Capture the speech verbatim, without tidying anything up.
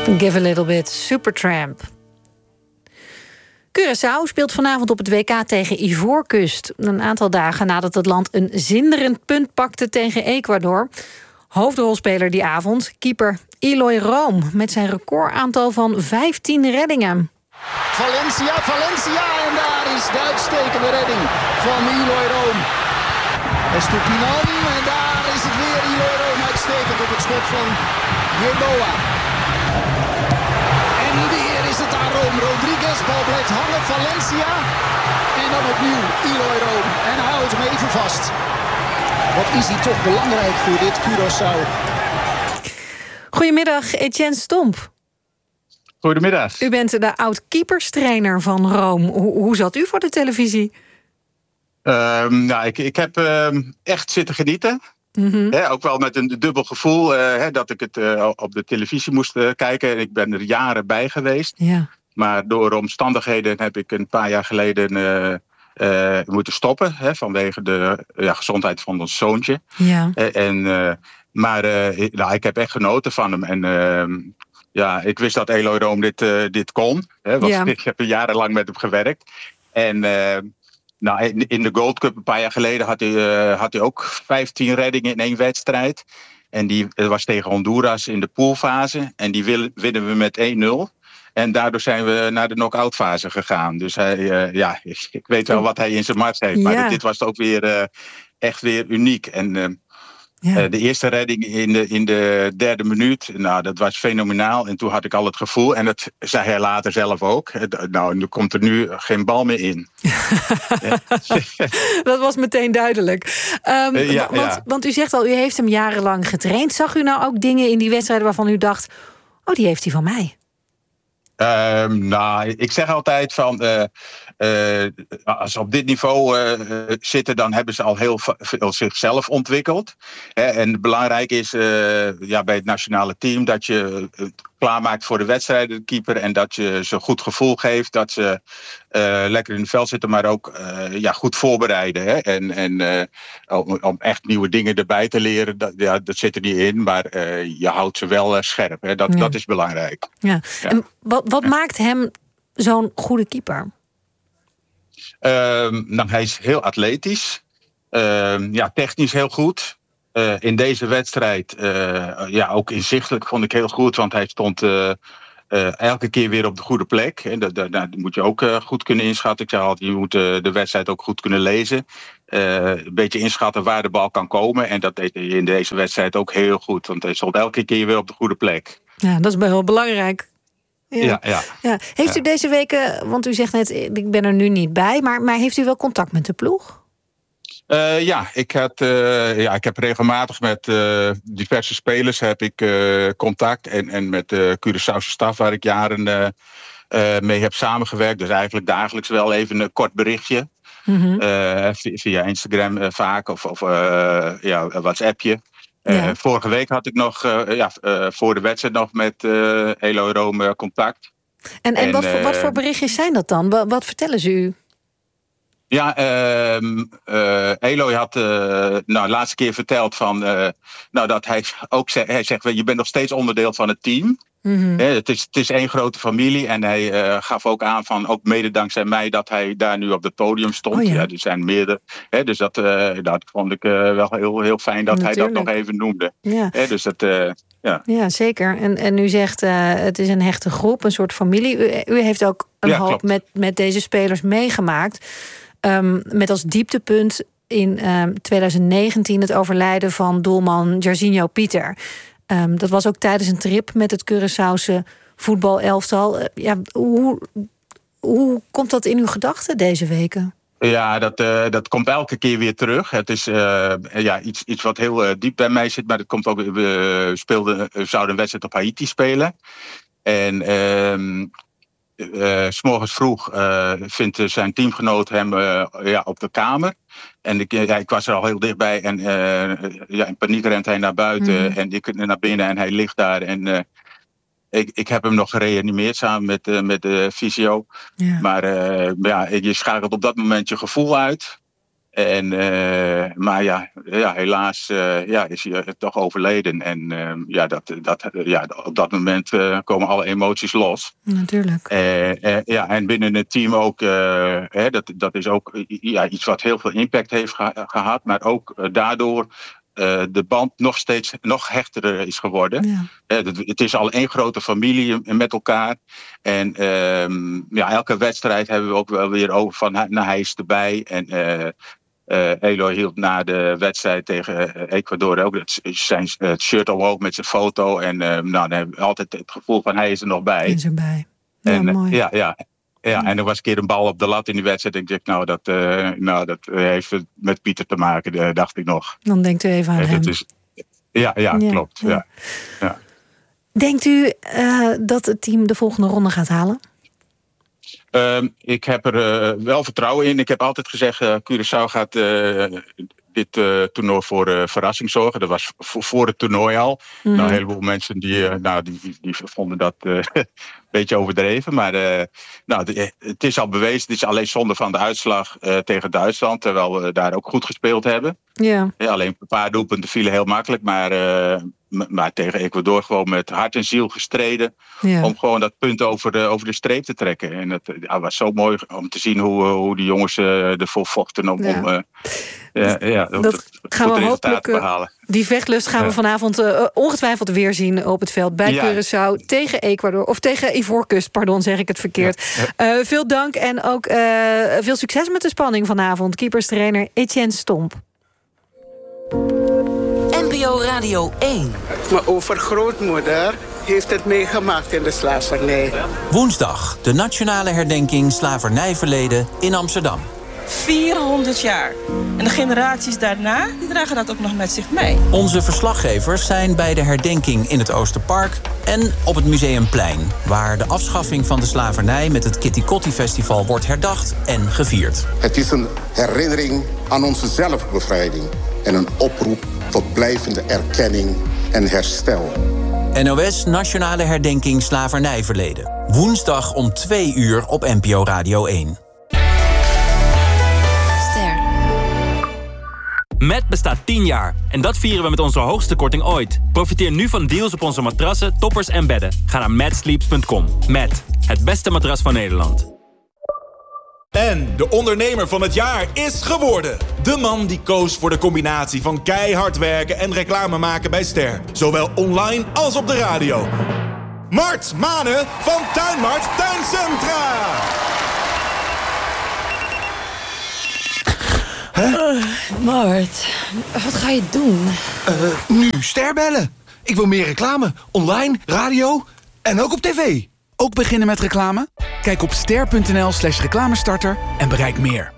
Give a little bit, Supertramp. Curaçao speelt vanavond op het W K tegen Ivoorkust. Een aantal dagen nadat het land een zinderend punt pakte tegen Ecuador. Hoofdrolspeler die avond, keeper Eloy Room, met zijn recordaantal van vijftien reddingen. Valencia, Valencia en daar is de uitstekende redding van Eloy Room. Estupinan en daar is het weer Eloy Room uitstekend op het schot van Yeboah. En weer is het daar Room. Rodriguez, bal blijft hangen, Valencia. En dan opnieuw Eloy Room. En hij houdt hem even vast. Wat is hij toch belangrijk voor dit Curaçao. Goedemiddag, Etienne Stomp. Goedemiddag. U bent de oud-keeperstrainer van Rome. Hoe, hoe zat u voor de televisie? Um, nou, ik, ik heb um, echt zitten genieten. Mm-hmm. He, ook wel met een dubbel gevoel uh, he, dat ik het uh, op de televisie moest uh, kijken. Ik ben er jaren bij geweest. Ja. Maar door omstandigheden heb ik een paar jaar geleden uh, uh, moeten stoppen. He, vanwege de uh, gezondheid van ons zoontje. Ja. Uh, en, uh, maar uh, ik, nou, ik heb echt genoten van hem. En uh, ja, ik wist dat Eloy Room dit, uh, dit kon. He, want ja. Ik heb er jarenlang met hem gewerkt. En... Uh, Nou, in de Gold Cup een paar jaar geleden had hij, uh, had hij ook vijftien reddingen in één wedstrijd. En die was tegen Honduras in de poolfase. En die wil, winnen we met één nul. En daardoor zijn we naar de knock-out fase gegaan. Dus hij, uh, ja, ik, ik weet wel wat hij in zijn mars heeft. Maar ja. dit, dit was ook weer uh, echt weer uniek. En uh, ja. uh, de eerste redding in de, in de derde minuut, nou, dat was fenomenaal. En toen had ik al het gevoel, en dat zei hij later zelf ook. Nou, nu komt er nu geen bal meer in. Dat was meteen duidelijk. Um, uh, ja, want, ja. want u zegt al, u heeft hem jarenlang getraind. Zag u nou ook dingen in die wedstrijden waarvan u dacht, oh, die heeft hij van mij? Um, nou, ik zeg altijd van, uh, uh, als ze op dit niveau uh, zitten, dan hebben ze al heel veel zichzelf ontwikkeld. Hè? En belangrijk is uh, ja, bij het nationale team dat je het klaarmaakt voor de wedstrijden, de keeper, en dat je ze goed gevoel geeft, dat ze uh, lekker in het veld zitten, maar ook uh, ja, goed voorbereiden. Hè? En, en uh, om, om echt nieuwe dingen erbij te leren, dat, ja, dat zit er niet in, maar uh, je houdt ze wel uh, scherp. Hè? Dat, ja. dat is belangrijk. Ja. Ja. En wat, wat ja. maakt hem zo'n goede keeper? Uh, nou, hij is heel atletisch, uh, ja, technisch heel goed. Uh, in deze wedstrijd, uh, ja, ook inzichtelijk vond ik heel goed, want hij stond uh, uh, elke keer weer op de goede plek. En dat, dat, dat moet je ook uh, goed kunnen inschatten. Ik zei altijd, je moet uh, de wedstrijd ook goed kunnen lezen. Uh, een beetje inschatten waar de bal kan komen. En dat deed hij in deze wedstrijd ook heel goed, want hij stond elke keer weer op de goede plek. Ja, dat is wel belangrijk. Ja. Ja, ja. Ja. Heeft u ja. deze weken, want u zegt net, ik ben er nu niet bij, maar, maar heeft u wel contact met de ploeg? Uh, ja, ik had, uh, ja, ik heb regelmatig met uh, diverse spelers heb ik, uh, contact. En, en met de Curaçaose staf waar ik jaren uh, uh, mee heb samengewerkt. Dus eigenlijk dagelijks wel even een kort berichtje. Mm-hmm. Uh, via Instagram uh, vaak of, of uh, ja, een WhatsAppje. Uh, ja. Vorige week had ik nog uh, ja, uh, voor de wedstrijd nog met uh, Eloy Room uh, contact. En, en, en wat, voor, uh, wat voor berichtjes zijn dat dan? Wat, wat vertellen ze u? Ja, uh, uh, Eloy had uh, nou, de laatste keer verteld van, uh, nou, dat hij ook zegt, hij zegt, je bent nog steeds onderdeel van het team. Mm-hmm. He, het, is, het is één grote familie en hij uh, gaf ook aan van, ook mede dankzij mij, dat hij daar nu op het podium stond. Oh, ja. Ja, er zijn meerdere. He, dus dat, uh, dat vond ik uh, wel heel, heel fijn dat Natuurlijk. hij dat nog even noemde. Ja. He, dus dat, uh, ja. ja, zeker. En, en u zegt, uh, het is een hechte groep, een soort familie. U, u heeft ook een ja, hoop met, met deze spelers meegemaakt. Um, met als dieptepunt in um, twintig negentien het overlijden van doelman Jairzinho Pieter. Um, dat was ook tijdens een trip met het Curaçaose voetbalelftal. Uh, ja, hoe, hoe komt dat in uw gedachten deze weken? Ja, dat, uh, dat komt elke keer weer terug. Het is uh, ja, iets, iets wat heel uh, diep bij mij zit. Maar het komt ook, we speelden, we zouden een wedstrijd op Haiti spelen. En... Uh, Uh, 's morgens vroeg uh, vindt zijn teamgenoot hem uh, ja, op de kamer. En ik, ja, ik was er al heel dichtbij. En uh, ja, in paniek rent hij naar buiten. Mm. En ik naar binnen en hij ligt daar. En uh, ik, ik heb hem nog gereanimeerd samen met, uh, met de fysio. Ja. Maar uh, ja, je schakelt op dat moment je gevoel uit. En, uh, maar ja, ja helaas uh, ja, is hij toch overleden. En uh, ja, dat, dat, ja, op dat moment uh, komen alle emoties los. Natuurlijk. Uh, uh, ja, en binnen het team ook, uh, hè, dat, dat is ook ja, iets wat heel veel impact heeft ge- gehad. Maar ook uh, daardoor uh, de band nog steeds nog hechter is geworden. Ja. Uh, het, het is al één grote familie met elkaar. En uh, ja, elke wedstrijd hebben we ook wel weer over van nou, hij is erbij. En uh, Uh, Eloy hield na de wedstrijd tegen uh, Ecuador ook het, zijn uh, het shirt omhoog met zijn foto. En uh, nou, dan hebben we altijd het gevoel van hij is er nog bij. Hij is erbij. Ja, en, mooi. Ja, ja, ja, en er was een keer een bal op de lat in die wedstrijd. En ik dacht, nou, dat, uh, nou, dat heeft met Pieter te maken, uh, dacht ik nog. Dan denkt u even aan uh, hem. Is, ja, ja, ja, klopt. Ja. Ja. Ja. Denkt u uh, dat het team de volgende ronde gaat halen? Uh, ik heb er uh, wel vertrouwen in. Ik heb altijd gezegd, uh, Curaçao gaat uh, dit uh, toernooi voor uh, verrassing zorgen. Dat was v- voor het toernooi al. Mm. Nou, een heleboel mensen die, uh, nou, die, die vonden dat uh, een beetje overdreven. Maar uh, nou, de, het is al bewezen. Het is alleen zonde van de uitslag uh, tegen Duitsland. Terwijl we daar ook goed gespeeld hebben. Yeah. Ja, alleen een paar doelpunten vielen heel makkelijk. Maar, uh, m- maar tegen Ecuador gewoon met hart en ziel gestreden. Yeah. Om gewoon dat punt over de, over de streep te trekken. En het ja, was zo mooi om te zien hoe, hoe die jongens uh, ervoor vochten om, yeah. om uh, ja, ja, dat het, gaan we hopelijk te behalen. Die vechtlust gaan we vanavond uh, ongetwijfeld weer zien op het veld bij ja. Curaçao tegen Ecuador. Of tegen Ivoorkust, pardon, zeg ik het verkeerd. Ja. Ja. Uh, veel dank en ook uh, veel succes met de spanning vanavond. Keeperstrainer Etienne Stomp. N P O Radio één. Mijn overgrootmoeder heeft het meegemaakt in de slavernij. Woensdag, de nationale herdenking slavernijverleden in Amsterdam. vierhonderd jaar. En de generaties daarna, die dragen dat ook nog met zich mee. Onze verslaggevers zijn bij de herdenking in het Oosterpark en op het Museumplein, waar de afschaffing van de slavernij met het Kitty Kotti Festival wordt herdacht en gevierd. Het is een herinnering aan onze zelfbevrijding en een oproep tot blijvende erkenning en herstel. N O S Nationale Herdenking Slavernijverleden. Woensdag om twee uur op N P O Radio één. Met bestaat tien jaar en dat vieren we met onze hoogste korting ooit. Profiteer nu van deals op onze matrassen, toppers en bedden. Ga naar mad sleeps punt com. Met het beste matras van Nederland. En de ondernemer van het jaar is geworden. De man die koos voor de combinatie van keihard werken en reclame maken bij Ster. Zowel online als op de radio. Mart Manen van Tuinmart Tuincentra. Huh? Uh, Mart, wat ga je doen? Uh, nu Ster bellen. Ik wil meer reclame. Online, radio en ook op tv. Ook beginnen met reclame? Kijk op ster punt n l slash reclamestarter en bereik meer.